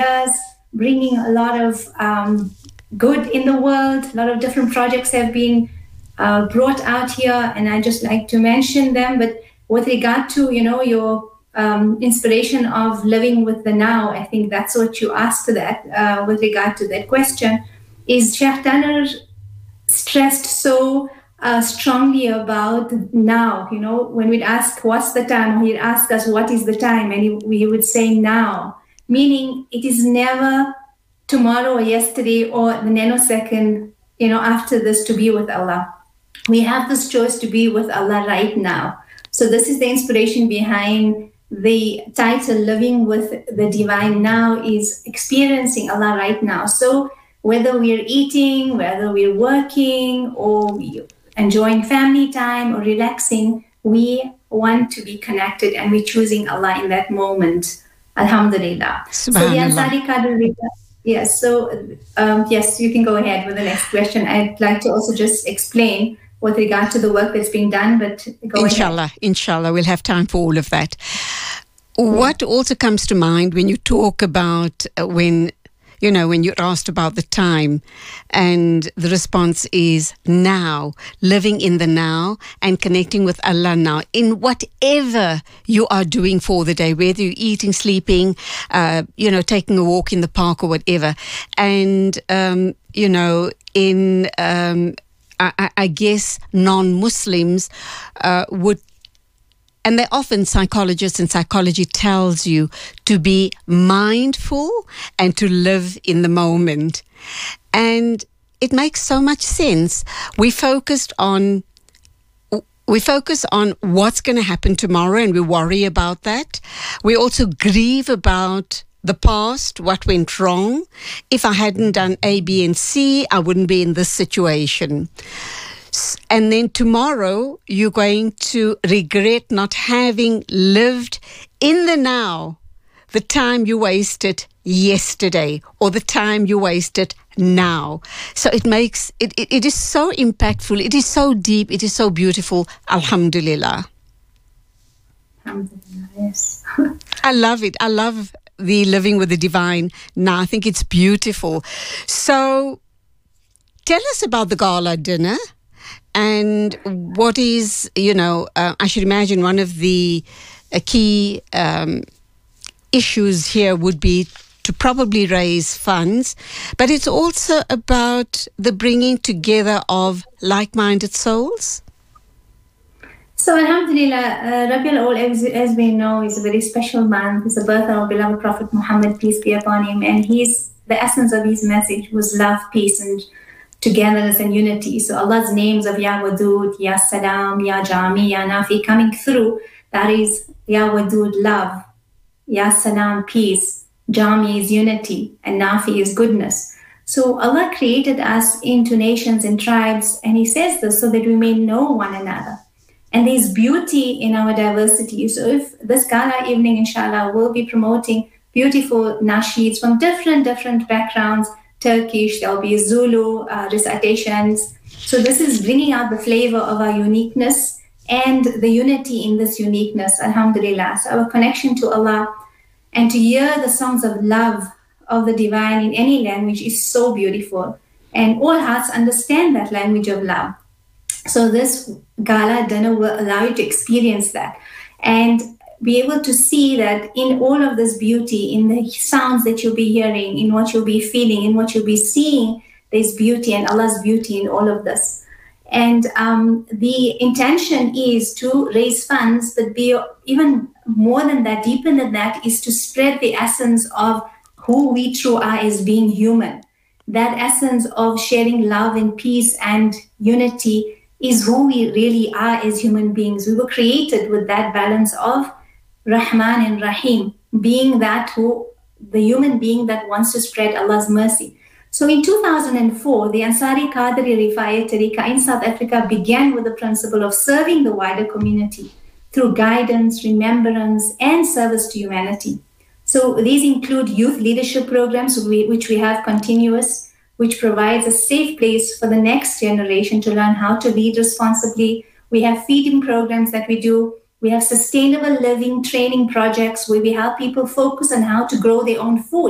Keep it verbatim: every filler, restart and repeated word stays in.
years, bringing a lot of um, good in the world. A lot of different projects have been uh, brought out here, and I just like to mention them. But with regard to, you know, your um, inspiration of living with the now, I think that's what you asked that uh, with regard to that question, is Sheikh Tanner stressed so uh, strongly about now. You know, when we'd ask, what's the time? He'd ask us, what is the time? And he, we would say now, meaning it is never tomorrow or yesterday or the nanosecond, you know, after this to be with Allah. We have this choice to be with Allah right now. So this is the inspiration behind the title, Living with the Divine Now, is experiencing Allah right now. So whether we're eating, whether we're working, or we enjoying family time or relaxing, we want to be connected and we're choosing Allah in that moment. Alhamdulillah. So the Ansari Qadri, yes, so um, yes, you can go ahead with the next question. I'd like to also just explain with regard to the work that's being done, but go Inshallah, ahead. Inshallah, we'll have time for all of that. What also comes to mind when you talk about uh, when, you know, when you're asked about the time, and the response is now, living in the now and connecting with Allah now in whatever you are doing for the day, whether you're eating, sleeping, uh, you know, taking a walk in the park or whatever. And, um, you know, in, um, I, I guess, non-Muslims uh, would, and they often, psychologists and psychology tells you to be mindful and to live in the moment. And it makes so much sense. We focused on, we focus on what's going to happen tomorrow, and we worry about that. We also grieve about the past, what went wrong. If I hadn't done A, B, and C, I wouldn't be in this situation. And then tomorrow, you're going to regret not having lived in the now, the time you wasted yesterday or the time you wasted now. So it makes, it, it, it is so impactful, it is so deep, it is so beautiful. Alhamdulillah. Alhamdulillah, yes. I love it. I love the living with the divine now. I think it's beautiful. So tell us about the gala dinner. And what is, you know, uh, I should imagine one of the uh, key um, issues here would be to probably raise funds, but it's also about the bringing together of like-minded souls. So Alhamdulillah, uh, Rabiul Awwal, as, as we know, is a very special month. It's the birth of our beloved Prophet Muhammad, peace be upon him, and he's, the essence of his message was love, peace, and togetherness and unity. So Allah's names of Ya Wadud, Ya Salam, Ya Jami, Ya Nafi coming through, that is Ya Wadud, love, Ya Salam, peace, Jami is unity, and Nafi is goodness. So Allah created us into nations and tribes, and He says this so that we may know one another. And there's beauty in our diversity. So if this gala evening, inshallah, will be promoting beautiful nasheeds from different, different backgrounds, Turkish, there'll be Zulu uh, recitations. So this is bringing out the flavor of our uniqueness and the unity in this uniqueness, alhamdulillah. So our connection to Allah and to hear the songs of love of the divine in any language is so beautiful. And all hearts understand that language of love. So this gala dinner will allow you to experience that and be able to see that in all of this beauty, in the sounds that you'll be hearing, in what you'll be feeling, in what you'll be seeing, there's beauty and Allah's beauty in all of this. And um, the intention is to raise funds, but be even more than that, deeper than that, is to spread the essence of who we truly are as being human. That essence of sharing love and peace and unity is who we really are as human beings. We were created with that balance of Rahman and Rahim, being that who, the human being that wants to spread Allah's mercy. So in two thousand four, the Ansari Qadri Rifai Tariqa in South Africa began with the principle of serving the wider community through guidance, remembrance, and service to humanity. So these include youth leadership programs, which we have continuous, which provides a safe place for the next generation to learn how to lead responsibly. We have feeding programs that we do. We have sustainable living training projects where we help people focus on how to grow their own food.